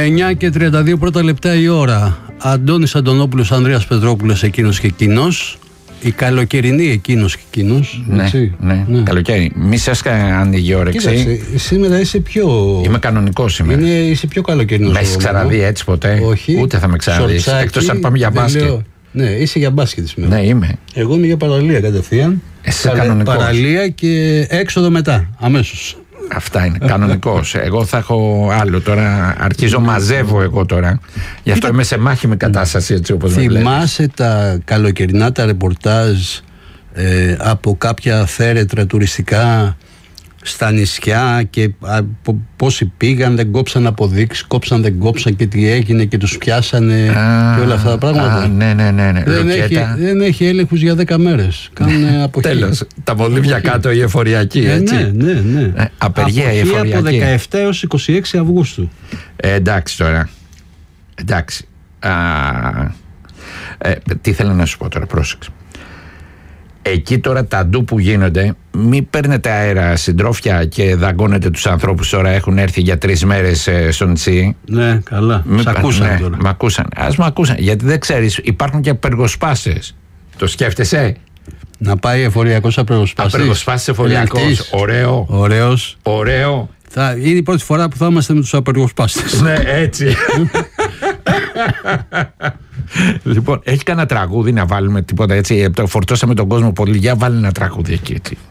9 και 32 πρώτα λεπτά η ώρα. Αντώνης Αντωνόπουλος, Ανδρέας Πετρόπουλος, εκείνος και εκείνος. Η καλοκαιρινή εκείνος και εκείνος. Ναι. Καλοκαίρι. Μη σας ανοίγει η όρεξη. Κοίταξε, σήμερα είσαι πιο. Είμαι κανονικός σήμερα. Είσαι πιο καλοκαιρινός. Με έχεις ξαναδεί έτσι ποτέ? Όχι. Ούτε θα με ξαναδείς. Εκτός αν πάμε για μπάσκετ. Ναι, είσαι για μπάσκετ σήμερα. Ναι, είμαι. Εγώ είμαι για παραλία κατευθείαν. Εσύ κανονικός. Παραλία και έξοδο μετά, αμέσως. Αυτά είναι. Κανονικός. Εγώ θα έχω άλλο τώρα. Αρχίζω, μαζεύω εγώ τώρα. Γι' αυτό είμαι σε μάχημη κατάσταση, έτσι όπως με βλέπεις. Θυμάσαι τα καλοκαιρινά τα ρεπορτάζ από κάποια θέρετρα τουριστικά στα νησιά και πόσοι πήγαν, δεν κόψαν αποδείξεις, κόψαν, δεν κόψαν και τι έγινε και τους πιάσανε και όλα αυτά τα πράγματα. Ναι. Δεν έχει έλεγχους για 10 μέρες. Κάνουν αποχή. Τέλος. Τα μολύβια κάτω η εφοριακή, έτσι. Ναι. Απεργία η εφοριακή. Από 17 έως 26 Αυγούστου. Εντάξει τώρα. Εντάξει. Τι θέλω να σου πω τώρα, πρόσεξε. Εκεί τώρα τα ντου που γίνονται, μην παίρνετε αέρα συντρόφια και δαγκώνετε τους ανθρώπους τώρα, έχουν έρθει για 3 μέρες στο νησί. Ναι, καλά. Μ' ακούσαν τώρα. Μ' ακούσαν. Ας μ' ακούσαν. Γιατί δεν ξέρεις, υπάρχουν και απεργοσπάσεις. Το σκέφτεσαι? Να πάει εφοριακός απεργοσπάστης. Απεργοσπάστης εφοριακός. Ωραίο. Είναι η πρώτη φορά που θα είμαστε με τους απεργοσπάστες. Ναι, έτσι. Λοιπόν, έχει κανένα τραγούδι να βάλουμε, τίποτα έτσι? Φορτώσαμε τον κόσμο πολύ. Για βάλει ένα τραγούδι εκεί, έτσι.